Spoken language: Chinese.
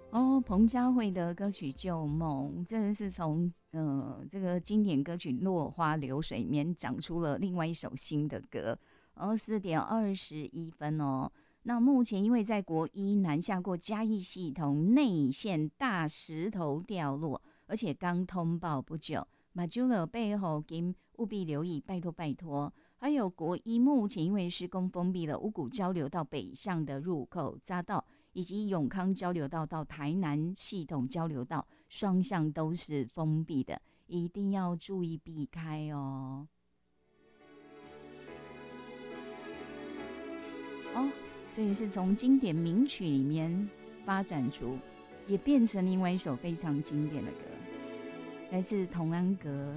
哦，彭佳慧的歌曲《旧梦》，真的是从这个经典歌曲《落花流水》里面长出了另外一首新的歌。4:21哦。那目前因为在国一南下过嘉义系统内线大石头掉落，而且刚通报不久，马祖勒背后请务必留意，拜托拜托。还有国一目前因为施工封闭了五股交流道北向的入口匝道，以及永康交流道到台南系统交流道，双向都是封闭的，一定要注意避开哦。哦，这也是从经典名曲里面发展出，也变成另外一首非常经典的歌，来自童安格